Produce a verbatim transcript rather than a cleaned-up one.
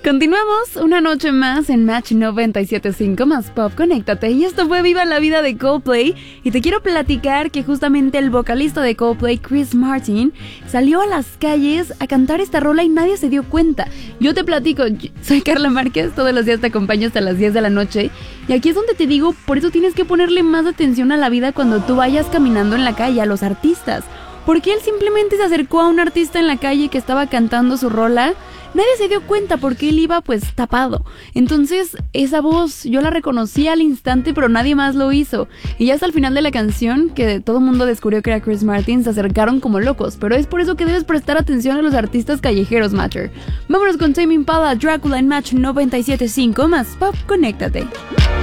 Continuamos una noche más en Match noventa y siete punto cinco más Pop, conéctate. Y esto fue Viva la Vida de Coldplay. Y te quiero platicar que justamente el vocalista de Coldplay, Chris Martin, salió a las calles a cantar esta rola y nadie se dio cuenta. Yo te platico, soy Carla Márquez, todos los días te acompaño hasta las diez de la noche. Y aquí es donde te digo, por eso tienes que ponerle más atención a la vida cuando tú vayas caminando en la calle, a los artistas. Porque él simplemente se acercó a un artista en la calle que estaba cantando su rola. Nadie se dio cuenta porque él iba pues tapado. Entonces esa voz yo la reconocí al instante, pero nadie más lo hizo. Y ya hasta el final de la canción, que todo el mundo descubrió que era Chris Martin, se acercaron como locos. Pero es por eso que debes prestar atención a los artistas callejeros, Matcher. Vámonos con Tame Impala, Drácula en Match noventa y siete punto cinco más Pop, conéctate.